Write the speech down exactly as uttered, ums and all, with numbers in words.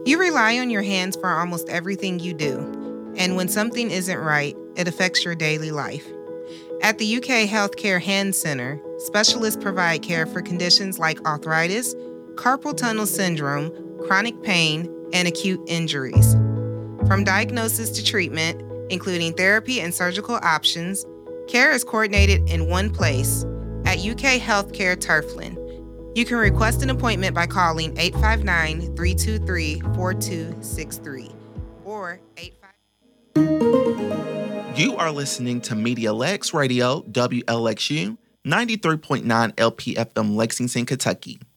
You rely on your hands for almost everything you do, and when something isn't right, it affects your daily life. At the U K Healthcare Hand Center, specialists provide care for conditions like arthritis, carpal tunnel syndrome, chronic pain, and acute injuries. From diagnosis to treatment, including therapy and surgical options, care is coordinated in one place at U K Healthcare Turfland. You can request an appointment by calling eight five nine, three two three, four two six three or eight five. You are listening to Media Lex Radio, W L X U, ninety-three point nine L P F M, Lexington, Kentucky.